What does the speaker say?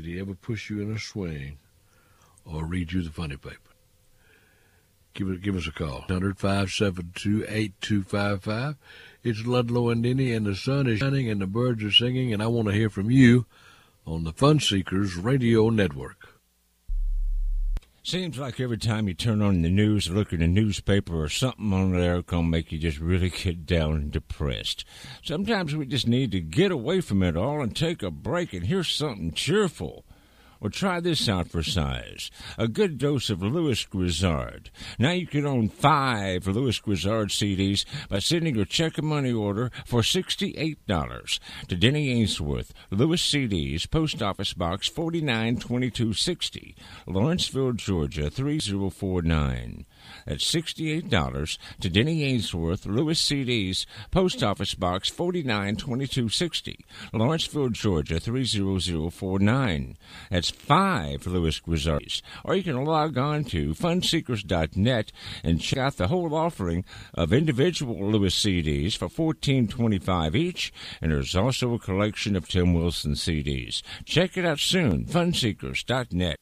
he ever push you in a swing or read you the funny paper, give us a call. 100-572-8255. It's Ludlow and Denny, and the sun is shining and the birds are singing, and I want to hear from you on the Fun Seekers Radio Network. Seems like every time you turn on the news or look at a newspaper or something on there going to make you just really get down and depressed. Sometimes we just need to get away from it all and take a break and hear something cheerful. Well, try this out for size. A good dose of Louis Grizzard. Now you can own 5 Louis Grizzard CDs by sending your check and money order for $68 to Denny Ainsworth, Louis CDs, Post Office Box 492260, Lawrenceville, Georgia 3049. That's $68 to Denny Ainsworth, Louis CDs, Post Office Box 492260, Lawrenceville, Georgia 30049. That's 5 Louis Grizzards. Or you can log on to funseekers.net and check out the whole offering of individual Louis CDs for $14.25 each, and there's also a collection of Tim Wilson CDs. Check it out soon, funseekers.net.